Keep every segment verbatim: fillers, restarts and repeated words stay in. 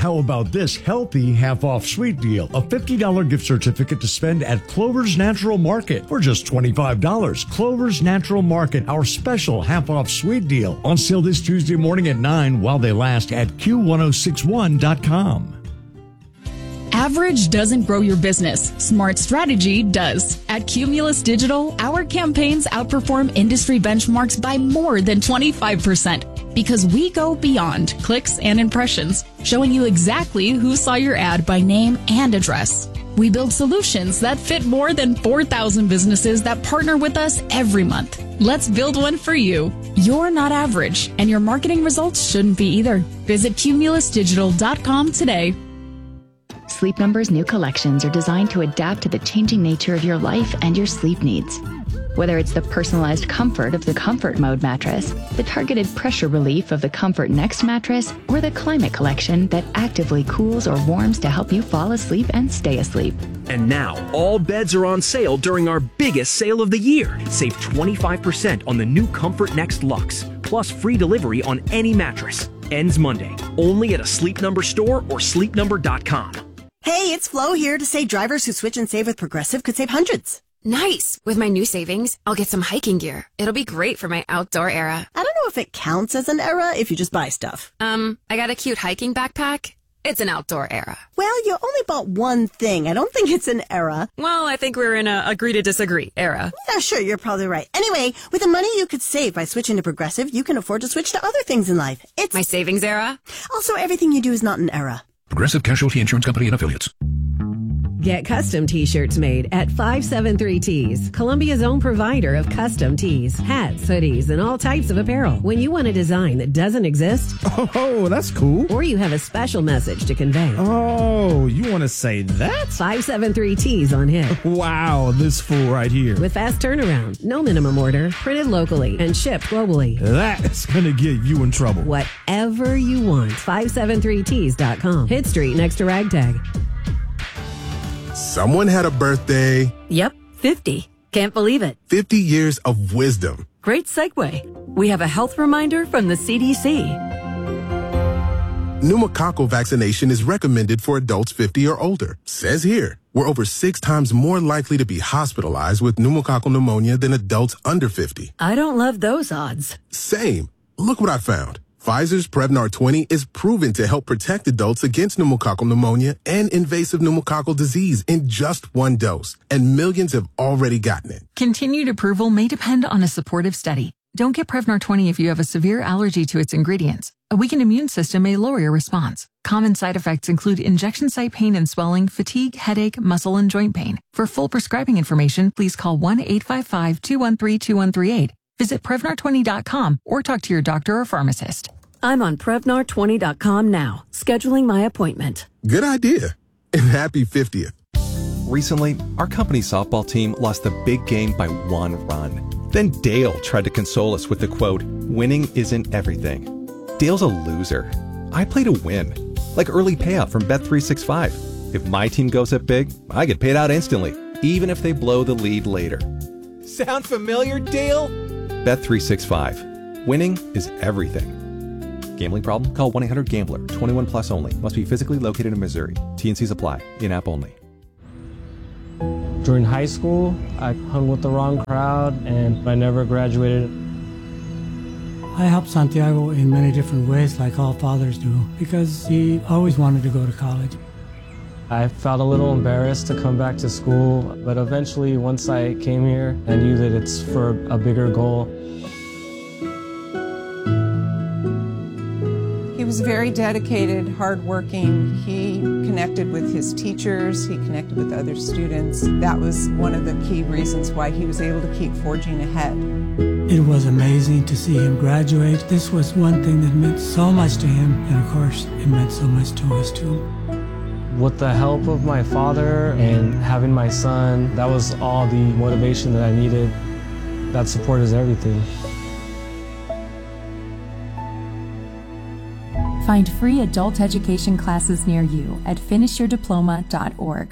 How about this healthy half-off sweet deal? A fifty dollars gift certificate to spend at Clover's Natural Market for just twenty-five dollars. Clover's Natural Market, our special half-off sweet deal. On sale this Tuesday morning at nine while they last at Q ten sixty-one dot com. Average doesn't grow your business. Smart strategy does. At Cumulus Digital, our campaigns outperform industry benchmarks by more than twenty-five percent because we go beyond clicks and impressions, showing you exactly who saw your ad by name and address. We build solutions that fit more than four thousand businesses that partner with us every month. Let's build one for you. You're not average, and your marketing results shouldn't be either. Visit cumulus digital dot com today. Sleep Number's new collections are designed to adapt to the changing nature of your life and your sleep needs. Whether it's the personalized comfort of the Comfort Mode mattress, the targeted pressure relief of the Comfort Next mattress, or the Climate Collection that actively cools or warms to help you fall asleep and stay asleep. And now, all beds are on sale during our biggest sale of the year. Save twenty-five percent on the new Comfort Next Luxe, plus free delivery on any mattress. Ends Monday, only at a Sleep Number store or sleep number dot com. Hey, it's Flo here to say drivers who switch and save with Progressive could save hundreds. Nice! With my new savings, I'll get some hiking gear. It'll be great for my outdoor era. I don't know if it counts as an era if you just buy stuff. Um, I got a cute hiking backpack. It's an outdoor era. Well, you only bought one thing. I don't think it's an era. Well, I think we're in a agree to disagree era. Yeah, sure, you're probably right. Anyway, with the money you could save by switching to Progressive, you can afford to switch to other things in life. It's my savings era. Also, everything you do is not an era. Progressive Casualty Insurance Company and Affiliates. Get custom t-shirts made at five seven three Tees, Columbia's own provider of custom tees, hats, hoodies, and all types of apparel. When you want a design that doesn't exist, oh, that's cool. Or you have a special message to convey. Oh, you want to say that? five seven three Tees on hit. Wow, this fool right here. With fast turnaround, no minimum order, printed locally, and shipped globally. That's going to get you in trouble. Whatever you want, five seven three tees dot com. Hit Street next to Ragtag. Someone had a birthday. Yep, fifty. Can't believe it. fifty years of wisdom. Great segue. We have a health reminder from the C D C. Pneumococcal vaccination is recommended for adults fifty or older. Says here, we're over six times more likely to be hospitalized with pneumococcal pneumonia than adults under fifty. I don't love those odds. Same. Look what I found. Pfizer's Prevnar twenty is proven to help protect adults against pneumococcal pneumonia and invasive pneumococcal disease in just one dose, and millions have already gotten it. Continued approval may depend on a supportive study. Don't get Prevnar twenty if you have a severe allergy to its ingredients. A weakened immune system may lower your response. Common side effects include injection site pain and swelling, fatigue, headache, muscle, and joint pain. For full prescribing information, please call one eight five five, two one three, two one three eight. Visit Prevnar twenty dot com or talk to your doctor or pharmacist. I'm on Prevnar twenty dot com now, scheduling my appointment. Good idea. And happy fiftieth. Recently, our company's softball team lost the big game by one run. Then Dale tried to console us with the quote, "Winning isn't everything." Dale's a loser. I play to win. Like early payout from Bet three sixty-five. If my team goes up big, I get paid out instantly, even if they blow the lead later. Sound familiar, Dale? Bet three sixty-five. Winning is everything. Gambling problem? Call one eight hundred gambler. twenty-one plus only. Must be physically located in Missouri. T and Cs apply. In-app only. During high school, I hung with the wrong crowd and I never graduated. I helped Santiago in many different ways, like all fathers do, because he always wanted to go to college. I felt a little embarrassed to come back to school, but eventually once I came here, I knew that it's for a bigger goal. He was very dedicated, hardworking. He connected with his teachers. He connected with other students. That was one of the key reasons why he was able to keep forging ahead. It was amazing to see him graduate. This was one thing that meant so much to him, and of course, it meant so much to us too. With the help of my father and having my son, that was all the motivation that I needed. That support is everything. Find free adult education classes near you at finish your diploma dot org.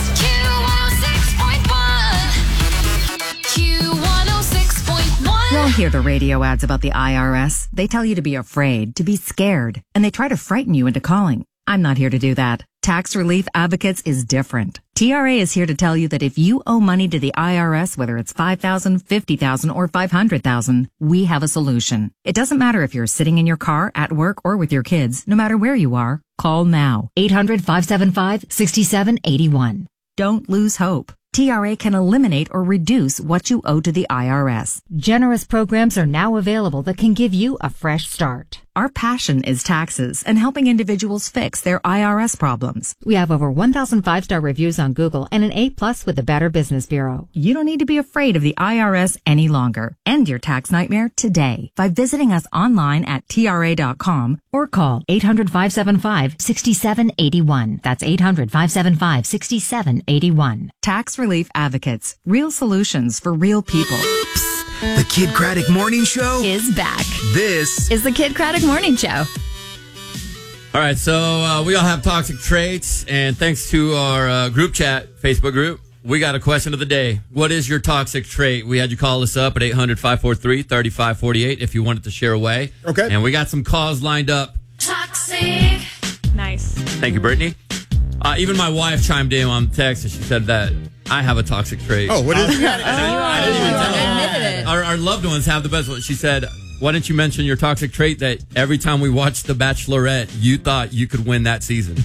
Your hear the radio ads about the I R S. They tell you to be afraid, to be scared, and they try to frighten you into calling. I'm not here to do that. Tax Relief Advocates is different. T R A is here to tell you that if you owe money to the I R S, whether it's five thousand dollars, fifty thousand dollars, or five hundred thousand dollars, we have a solution. It doesn't matter if you're sitting in your car, at work, or with your kids. No matter where you are, call now. eight hundred, five seven five, six seven eight one. Don't lose hope. T R A can eliminate or reduce what you owe to the I R S. Generous programs are now available that can give you a fresh start. Our passion is taxes and helping individuals fix their I R S problems. We have over one thousand five-star reviews on Google and an A plus with the Better Business Bureau. You don't need to be afraid of the I R S any longer. End your tax nightmare today by visiting us online at T R A dot com or call eight hundred, five seven five, six seven eight one. That's eight hundred, five seven five, six seven eight one. Tax Relief Advocates. Real solutions for real people. The Kid Craddock Morning Show is back. This is the Kid Craddock Morning Show. All right, so uh, we all have toxic traits, and thanks to our uh, group chat, Facebook group, we got a question of the day. What is your toxic trait? We had you call us up at eight hundred, five four three, three five four eight if you wanted to share away. Okay. And we got some calls lined up. Toxic. Nice. Thank you, Brittany. Uh, even my wife chimed in on text, and she said that I have a toxic trait. Oh, what is it? I didn't even tell her. Our, our loved ones have the best one. She said, why didn't you mention your toxic trait that every time we watched The Bachelorette, you thought you could win that season?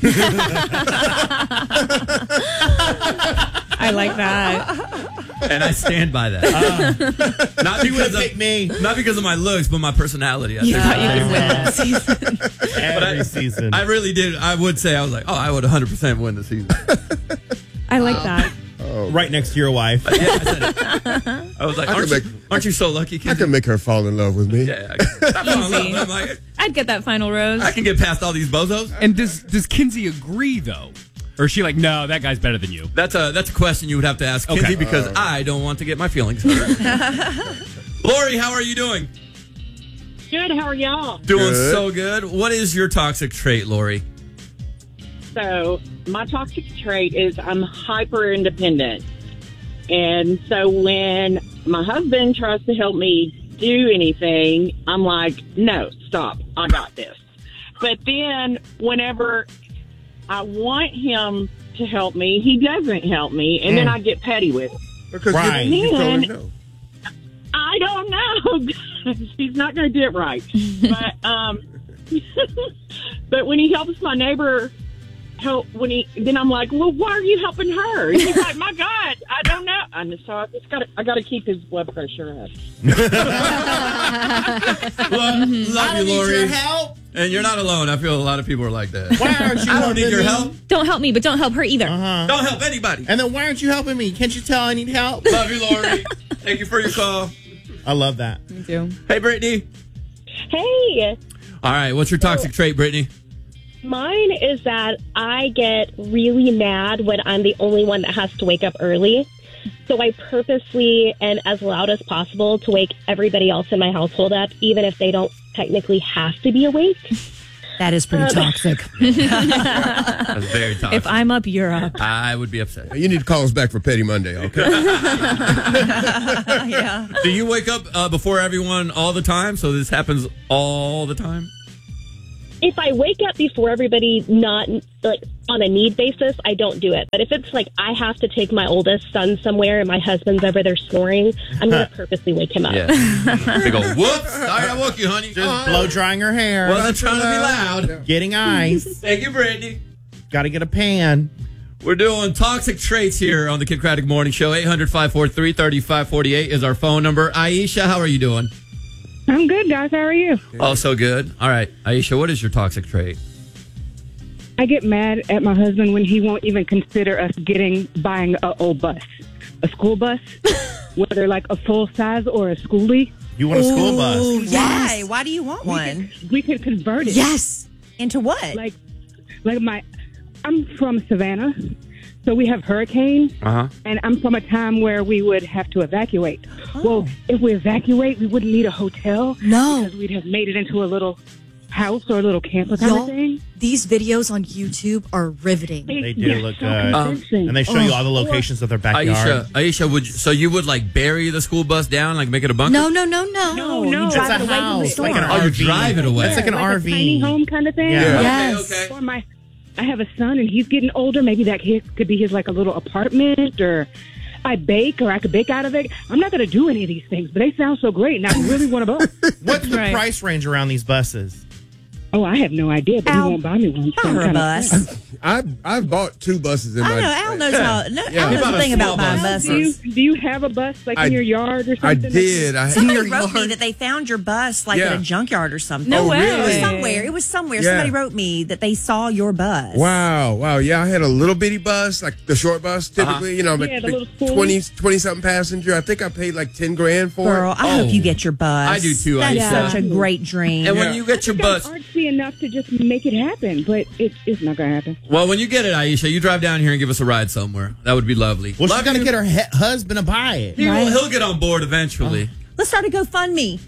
I like that. And I stand by that. Uh, not because of me, not because of my looks, but my personality. I You think. thought you could win that season. Every I, season. I really did. I would say, I was like, oh, I would one hundred percent win the season. I like that. Oh. Right next to your wife. Yeah, I said it. I was like, I aren't, can you, make- aren't you so lucky, kid? I can make her fall in love with me. Yeah, I, I fell in love. Easy. I'm like, I'd get that final rose. I can get past all these bozos. And does does Kinsey agree though, or is she like, no, that guy's better than you? That's a that's a question you would have to ask Kinsey Okay. because Uh. I don't want to get my feelings hurt. Lori, how are you doing? Good, how are y'all? Doing Good. so good. What is your toxic trait, Lori? So, my toxic trait is I'm hyper independent. And so, when my husband tries to help me do anything, I'm like, no, stop. I got this. But then, whenever I want him to help me, he doesn't help me. And Mm. then I get petty with him. Because Right. you, you told her Then- no. I don't know. He's not going to do it right. But um, but when he helps my neighbor help, when he then I'm like, well, why are you helping her? And he's like, my God, I don't know. And so I just got I got to keep his blood pressure up. Well, love I you, don't need Lori. your help. And you're not alone. I feel a lot of people are like that. Why aren't you I don't helping need your me? help. Don't help me, but don't help her either. Uh-huh. Don't help anybody. And then why aren't you helping me? Can't you tell I need help? Love you, Lori. Thank you for your call. I love that. Me too. Hey, Brittany. Hey, All right, what's your toxic trait, Brittany? mine is that I get really mad when I'm the only one that has to wake up early. So I purposely and as loud as possible to wake everybody else in my household up, even if they don't technically have to be awake. That is pretty Um, toxic. That's very toxic. If I'm up, you're up. I would be upset. You need to call us back for Petty Monday, okay? Yeah. Do you wake up uh, before everyone all the time? So this happens all the time? If I wake up before everybody, not like on a need basis, I don't do it. But if it's like I have to take my oldest son somewhere and my husband's over there snoring, I'm going to purposely wake him up. Yeah. They go, whoops, sorry I woke you, honey. Just blow drying her hair. Wasn't trying to be loud. Getting ice. Thank you, Brittany. Got to get a pan. We're doing toxic traits here on the Kid Craddock Morning Show. eight hundred, five four three, three five four eight is our phone number. Aisha, how are you doing? I'm good, guys. How are you? Oh, so good. All right. Aisha, what is your toxic trait? I get mad at my husband when he won't even consider us getting buying a old bus, a school bus, whether like a full size or a schoolie. You want a school bus? Ooh, Yes. Why? Why do you want We one? could, we could convert it. Yes. Into what? Like, like my, I'm from Savannah, so we have hurricanes, Uh-huh. and I'm from a time where we would have to evacuate. Well, if we evacuate, we wouldn't need a hotel. No. Because we'd have made it into a little house or a little camper kind Y'all, of thing. these videos on YouTube are riveting. They do Yeah, look so good. convincing. And they show you all the locations of their backyard. Aisha, Aisha, would you, so you would like bury the school bus down, like make it a bunker? No, no, no, no. No, You no, drive it's it a away from the house, store. like an Oh, you R V. drive it away. It's like an like R a V. tiny home kind of thing. Yeah. Yes. Okay, okay. Or my, I have a son and he's getting older. Maybe that his, could be his like a little apartment, or I bake, or I could bake out of it. I'm not going to do any of these things, but they sound so great, and I really want to bus. What's the Right. price range around these buses? Oh, I have no idea, but he Al, won't buy me one. so I'm Buy her a kinda- bus. I've I've bought two buses in I my. know. Al knows how. No, Yeah. Al He knows bought a a thing small about buying bus. Do you, buses. do you have a bus like I- in your yard or I something? did. I, Somebody your wrote me yard. that they found your bus like Yeah. at a junkyard or something. No Oh, way. It was really? somewhere. It was somewhere. Yeah. Somebody wrote me that they saw your bus. Wow, wow, yeah, I had a little bitty bus, like the short bus, typically, you know, but Yeah, the little school. twenty, twenty something passenger. I think I paid like ten grand for Girl, it. I Oh. hope you get your bus. I do too, That's Aisha. such a great dream. And when Yeah. you get your I'm bus, artsy enough to just make it happen, but it, it's not going to happen. well, when you get it, Aisha, you drive down here and give us a ride somewhere. That would be lovely. Well, Love she's gonna you. get her he- husband to buy it. He will, he'll get on board eventually. Let's start a GoFundMe.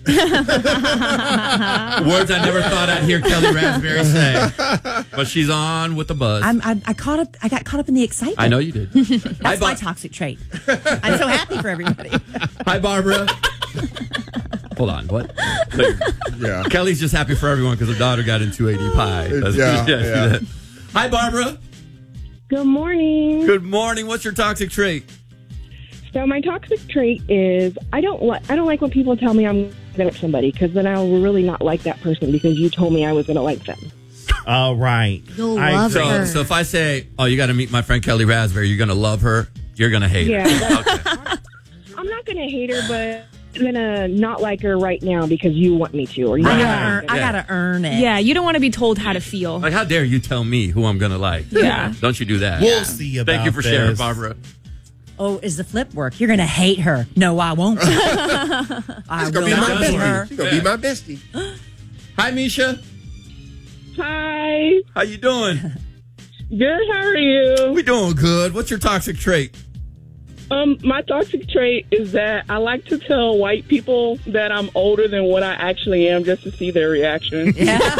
Words I never thought I'd hear Kelly Raspberry say, but she's on with the buzz. I'm, I, I caught up. I got caught up in the excitement. I know you did. Hi, That's my Bar- toxic trait. I'm so happy for everybody. Hi, Barbara. Hold on, what? Yeah. Kelly's just happy for everyone because her daughter got into eighty pie. That's- Yeah, yeah. Hi, Barbara. Good morning. Good morning. What's your toxic trait? So my toxic trait is I don't like I don't like when people tell me I'm going to somebody, because then I'll really not like that person because you told me I was going to like them. Oh, right. You'll I love agree. So, her. so if I say, "Oh, you got to meet my friend Kelly Raspberry," you're gonna love her. You're gonna hate Yeah, her. that's- I'm not going to hate her, but I'm going to not like her right now because you want me to. Or you Right. I want gotta, me earn, to. I Yeah. gotta earn it. Yeah, you don't want to be told how to feel. Like, how dare you tell me who I'm gonna like? Yeah. Don't you do that? We'll see about Thank you for sharing, this. Barbara. Oh, is the flip work? You're gonna hate her. No, I won't. I She's will gonna be my not hate her. bestie. She's gonna be my bestie. Hi, Misha. Hi. How you doing? Good. How are you? We doing good. What's your toxic trait? Um, my toxic trait is that I like to tell white people that I'm older than what I actually am, just to see their reaction.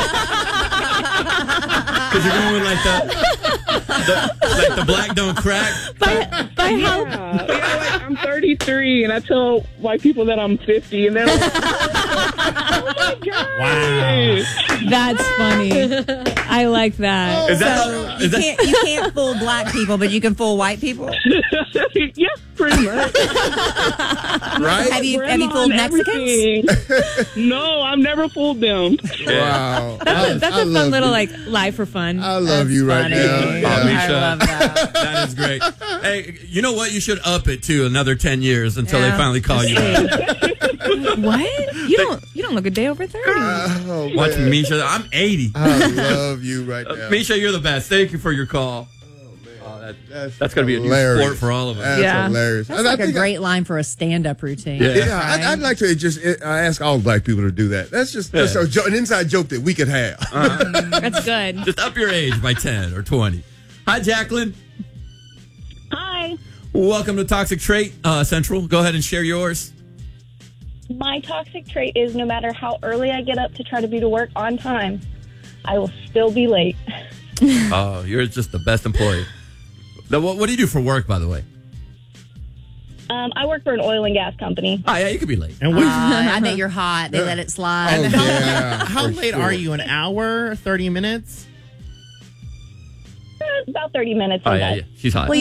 Because you're going with like the, the like the black don't crack. By, by how? Yeah, yeah, like I'm thirty-three, and I tell white people that I'm fifty, and they're like, "Oh my god!" Wow. That's funny. I like that. Is that So how- you is that- can't you can't fool black people, but you can fool white people. Yeah, pretty much. Right? Have you have you Grandma fooled and Mexicans? everything. No, I've never fooled them. Wow. That's a, that's I a fun love little you. like lie for fun. I love you right funny. now. Oh, Yeah. Misha. I love that. That is great. Hey, you know what? You should up it to another ten years until Yeah. they finally call you out. What? You don't you don't look a day over thirty. Oh, Watch man. Misha. I'm eighty. I love you right Uh, now. Misha, you're the best. Thank you for your call. Oh, that, That's, that's going to be a new hilarious. sport for all of us. That's Yeah. hilarious. That's And I like a think I- great line for a stand-up routine. Yeah. Yeah, I'd, I'd like to just uh, ask all black people to do that. That's just, just Yeah. a jo- an inside joke that we could have. That's good. Just up your age by ten or twenty. Hi, Jacqueline. Hi. Welcome to Toxic Trait uh, Central. Go ahead and share yours. My toxic trait is no matter how early I get up to try to be to work on time, I will still be late. Oh, you're just the best employee. Now, what, what do you do for work, by the way? Um, I work for an oil and gas company. Oh, yeah, you could be late. And Uh, what, I bet you're hot. They let it slide. Oh, yeah, how for late sure. are you? An hour? thirty minutes? Eh, About thirty minutes. Oh, I'm yeah, done. yeah. She's hot. Well,